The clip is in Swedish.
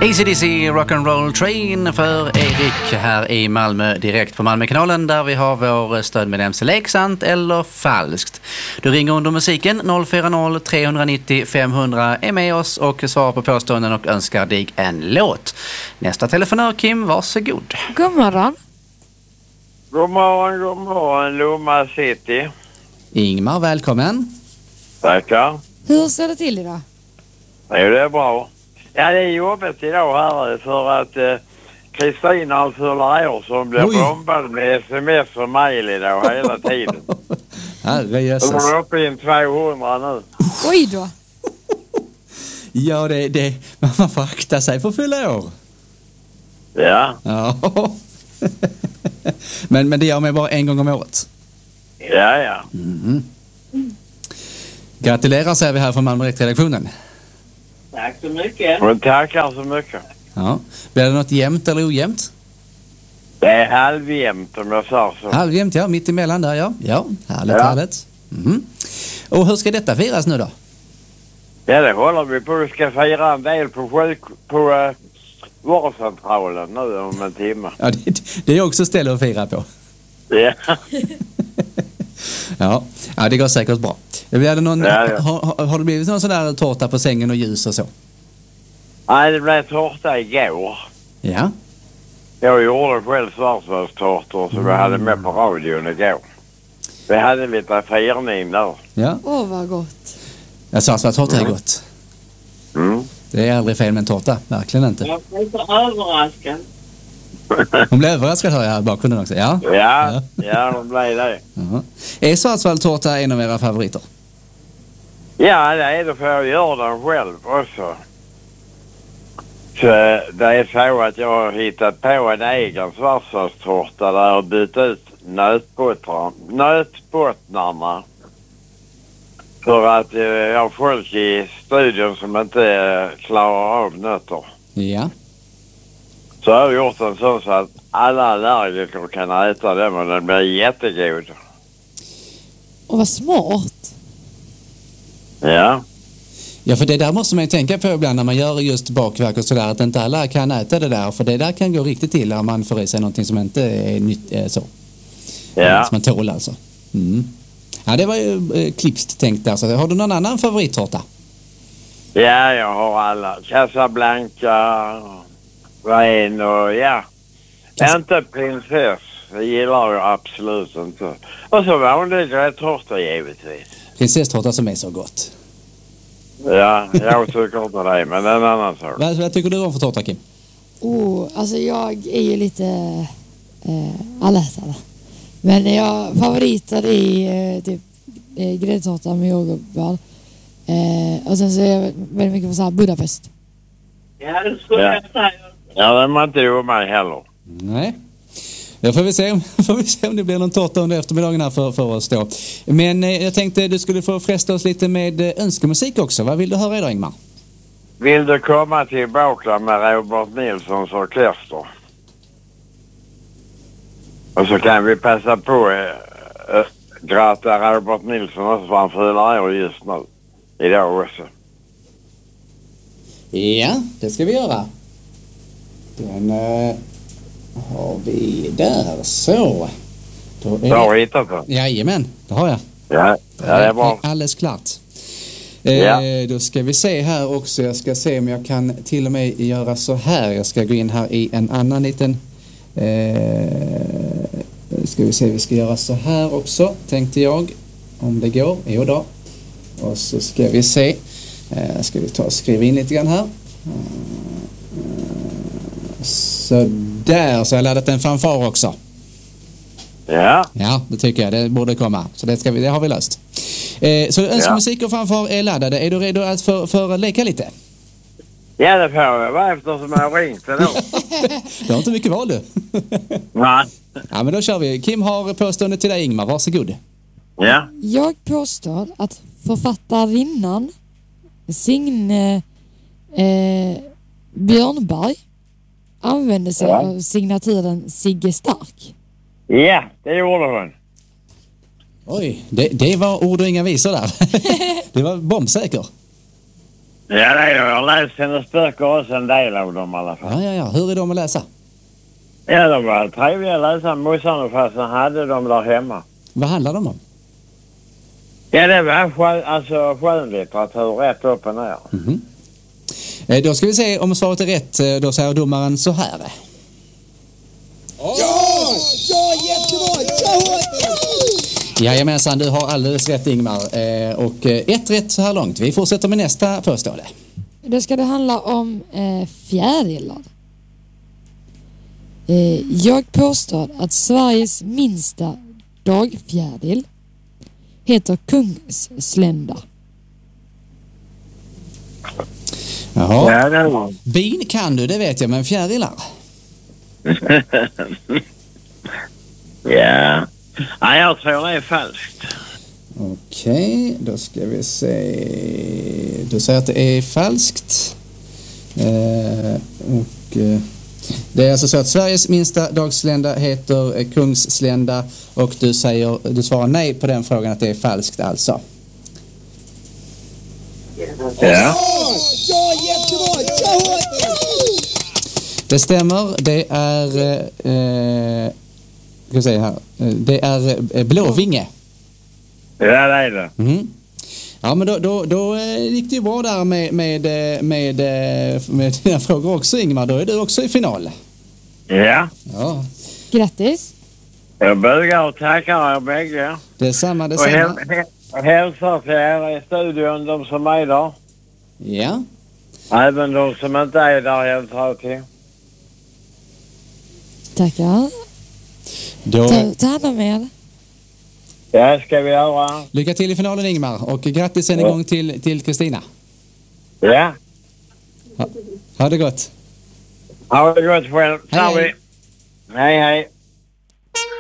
AC/DC Rock'n'Roll Train för Erik här i Malmö, direkt på Malmökanalen där vi har vår stödmedlem Select, sant eller falskt. Du ringer under musiken 040 390 500, är med oss och svarar på påståenden och önskar dig en låt. Nästa telefonör, Kim, varsågod. God morgon. God morgon, Lomma City. Ingmar, välkommen. Tackar. Hur ser det till idag? Jo, det är bra. Ja, det är jobbigt idag här för att Kristina fyller år som blir bombad med sms och mejl idag hela tiden. Herrejösses. Hon är uppe i 200 nu. Oj då. Ja, det man får akta sig för att fylla år. Ja. Ja. men det gör man bara en gång om året. Ja. Mm. Gratulerar, säger vi här från Malmö-redaktionen. Tack så mycket. Och tackar så mycket. Ja. Blir det något jämnt eller ojämnt? Det är halvjämnt om jag sa så. Halvjämnt, ja. Mitt emellan där, ja. Ja, härligt. Mm. Och hur ska detta firas nu då? Ja, det håller vi på. Vi ska fira en del på vårdcentralen nu om en timme. Ja, det är också ställe att fira på. Ja. Ja, det går säkert bra. Blir det någon, ja. Har det blivit någon sån där tårta på sängen och ljus och så? Nej, det blev tårta igår. Ja. Jag gjorde själv svartsvärstårtor som vi hade med på radion igår. Vi hade lite firning där. Ja. Åh, vad gott. Jag sa att tårta är gott. Mm. Det är aldrig fel med en tårta, verkligen inte. Jag blev så överraskad. Hon blev överraskad, hör jag i bakgrunden också. Ja, hon blev det. Uh-huh. Är svartsvalltårta en av era favoriter? Ja, det är det, för jag gör den själv också. Så det är så att jag har hittat på en egen svartsvallstårta där jag bytt ut nötbottnarna. För att jag har folk i studion som inte klarar av nötter. Ja. Så jag har gjort en sån så att alla allergiker kan äta den, och den blir jättegod. Och vad smart. Ja. Ja, för det där måste man ju tänka på ibland när man gör just bakverk och sådär, att inte alla kan äta det där, för det där kan gå riktigt illa om man får i sig någonting som inte är nytt, så. Ja. Som man tål alltså. Mm. Ja, det var ju klipst tänkt där. Så har du någon annan favorittårta? Ja, jag har alla. Casablanca, Rain och ja. Inte prinsess. Det gillar jag absolut inte. Och så vanlig gräddtårta givetvis. Prinsesstårta som är så gott. Ja, jag tycker inte det, men det är en annan sak. Vad tycker du om för tårta, Kim? Alltså jag är ju lite allätare. Men jag favoriter i typ gräddtårta med jordgubbsbal. Och sen så är jag väldigt mycket på så här Budapest. Ja, det skulle jag säga. Ja, det var inte ju mig heller. Nej. Då får vi se om det blir någon tårta under eftermiddagen här för oss då. Men jag tänkte du skulle få fresta oss lite med önskemusik också. Vad vill du höra idag, Ingmar? Vill du komma tillbaka med Robert Nilssons orkester? Och så kan vi passa på gratta Robert Nilsson också, för han fyller år just nu. Idag också. Ja, det ska vi göra. Den har vi där, så. Då har du hittat den? Jajamän, det har jag. Ja, det är bra. Alldeles klart. Ja. Då ska vi se här också. Jag ska se om jag kan till och med göra så här. Jag ska gå in här i en annan liten... ska vi se, vi ska göra så här också, tänkte jag. Om det går. Jo då. Och så ska vi se. Ska vi ta och skriva in lite grann här. Så där, så har jag laddat en fanfar också. Ja. Ja, det tycker jag. Det borde komma. Så det har vi löst. Så önskemusik och fanfar är laddade. Är du redo att för leka lite? Ja, det får jag vara, eftersom jag har ringt det då. Du har inte mycket val du. Nej. Ja, men då kör vi. Kim har påstående till dig, Ingmar. Varsågod. Ja. Jag påstår att författarinnan Signe Björnberg använde sig av signaturen Sigge Stark. Ja, det gjorde hon. Oj, det var ord och inga visor där. Det var bombsäker. Ja, det är jag. Jag har läst hennes böcker också, en del av dem i alla fall. Ja. Hur är de att läsa? Ja, de var trevliga att läsa. Morsan och farsan hade dem där hemma. Vad handlar de om? Ja, det var skönlitteratur rätt upp och ner. Då ska vi se om svaret är rätt. Då säger domaren så här. Ja, jättebra! Ja! Jajamensan, du har alldeles rätt Ingmar. Och ett rätt så här långt. Vi fortsätter med nästa påstående. Då ska det handla om fjärilar. Jag påstår att Sveriges minsta dagfjäril heter kungsslända. Jaha. Ja, det var. Bin kan du, det vet jag, men fjärilar? Ja. Ja, jag tror det är falskt. Okej, då ska vi se. Du säger att det är falskt. Det är alltså så att Sveriges minsta dagslända heter kungsslända och du svarar nej på den frågan att det är falskt alltså. Ja. Ja, jättebra! Ja! Det stämmer, det är ska vi se här. Det är blåvinge. Ja, det är det. Mm. Ja, men då gick det ju bra där med dina frågor också Ingmar. Då är du också i final. Ja. Ja. Grattis! Jag bugar och tackar er bägge. Detsamma. Och hälsar till er i studion, de som är där. Ja. Även de som inte är där hälsar jag till. Tackar. Ta hand om er. Ja, ska vi göra. Lycka till i finalen Ingmar och grattis en gång till Kristina. Ja. Ha det gott. Ha det gott själv. Hej, hej. Hej, hej.